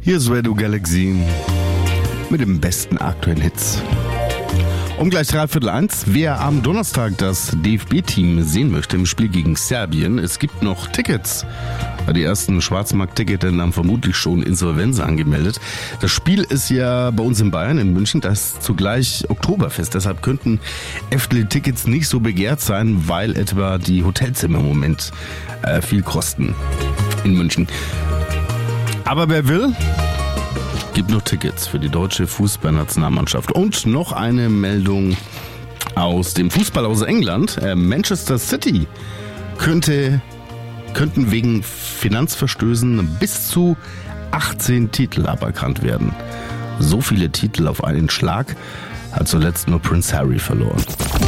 Hier ist Radio Galaxy mit den besten aktuellen Hits. Um gleich 1:15. Wer am Donnerstag das DFB-Team sehen möchte im Spiel gegen Serbien, es gibt noch Tickets. Die ersten Schwarzmarkt-Tickets haben vermutlich schon Insolvenz angemeldet. Das Spiel ist ja bei uns in Bayern, in München, das ist zugleich Oktoberfest. Deshalb könnten etliche Tickets nicht so begehrt sein, weil etwa die Hotelzimmer im Moment viel kosten in München. Aber wer will, gibt noch Tickets für die deutsche Fußballnationalmannschaft. Und noch eine Meldung aus dem Fußball aus England. Manchester City könnten wegen Finanzverstößen bis zu 18 Titel aberkannt werden. So viele Titel auf einen Schlag hat zuletzt nur Prince Harry verloren.